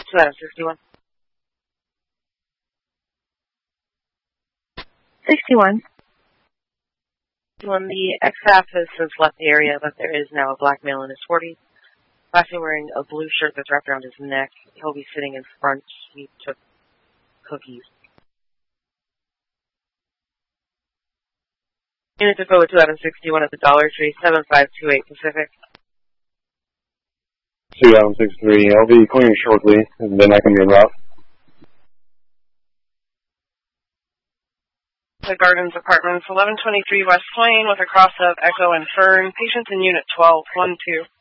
2 out of 61. 61. When the ex-staff has since left the area, but there is now a black male in his 40s, lastly wearing a blue shirt that's wrapped around his neck. He'll be sitting in front. He took cookies. Unit Depot with 2 out of 61 at the Dollar Tree, 7528 Pacific. 2 out of 63. I'll be clearing shortly, and then I can be en route. The Gardens Apartments, 1123 West Plain with a cross of Echo and Fern. Patients in Unit 12, 1-2.